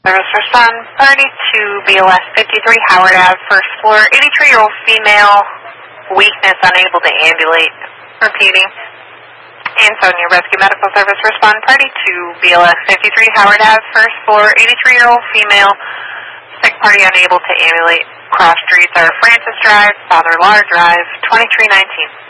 Service respond party to BLS 53 Howard Ave, first floor, 83-year-old female, weakness, unable to ambulate. Repeating. Ansonia Rescue Medical Service respond party to BLS 53 Howard Ave, first floor, 83-year-old female, sick party unable to ambulate. Cross streets are Francis Drive, Father Lahr Drive, 2319.